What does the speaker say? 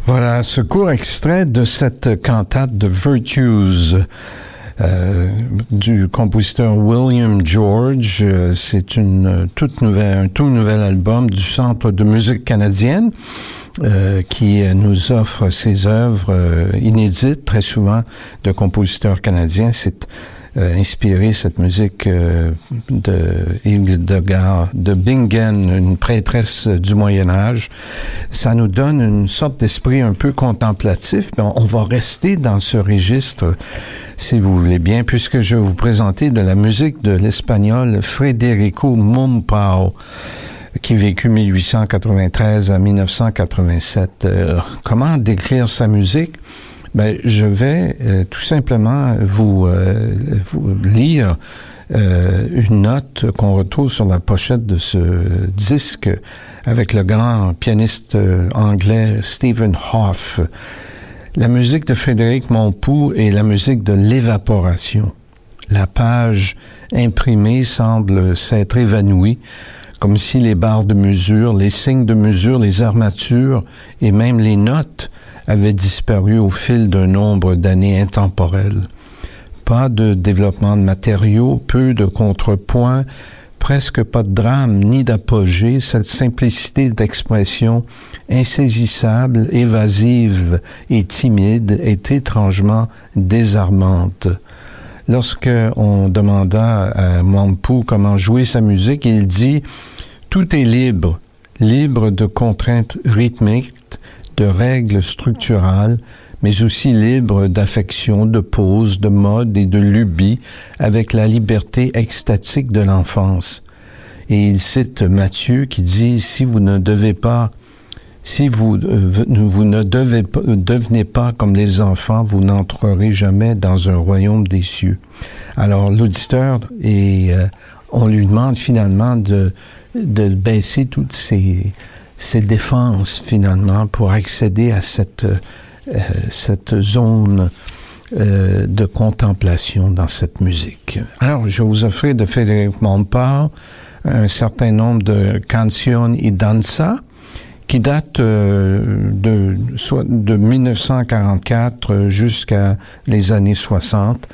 Voilà, ce court extrait de cette cantate de Virtues du compositeur William George. C'est un tout nouvel album du Centre de musique canadienne qui nous offre ses œuvres inédites, très souvent de compositeurs canadiens. C'est inspiré cette musique de Hildegard de Bingen, une prêtresse du Moyen-Âge. Ça nous donne une sorte d'esprit un peu contemplatif. On va rester dans ce registre, si vous voulez bien, puisque je vais vous présenter de la musique de l'Espagnol Federico Mompau, qui vécut 1893 à 1987. Comment décrire sa musique? Je vais tout simplement vous lire une note qu'on retrouve sur la pochette de ce disque avec le grand pianiste anglais Stephen Hough. La musique de Frédéric Mompou est la musique de l'évaporation. La page imprimée semble s'être évanouie, comme si les barres de mesure, les signes de mesure, les armatures et même les notes avaient disparu au fil d'un nombre d'années intemporelles. Pas de développement de matériaux, peu de contrepoints, presque pas de drame ni d'apogée, cette simplicité d'expression insaisissable, évasive et timide est étrangement désarmante. Lorsque on demanda à Mompou comment jouer sa musique, il dit « Tout est libre, libre de contraintes rythmiques, de règles structurales, mais aussi libre d'affection, de pose, de mode et de lubie, avec la liberté extatique de l'enfance. » Et il cite Matthieu qui dit « Si vous ne devenez pas comme les enfants, vous n'entrerez jamais dans un royaume des cieux. » Alors l'auditeur, on lui demande finalement de baisser toutes ses défenses finalement pour accéder à cette zone de contemplation dans cette musique. Alors, je vais vous offrir de Frédéric Mompau un certain nombre de canzoni e danza qui datent de 1944 jusqu'à les années 60.